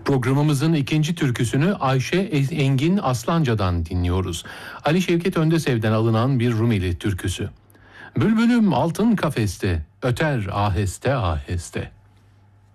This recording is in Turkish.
Programımızın ikinci türküsünü Ayşe Engin Aslanca'dan dinliyoruz. Ali Şevket Öndesev'den alınan bir Rumeli türküsü. Bülbülüm altın kafeste, öter aheste aheste.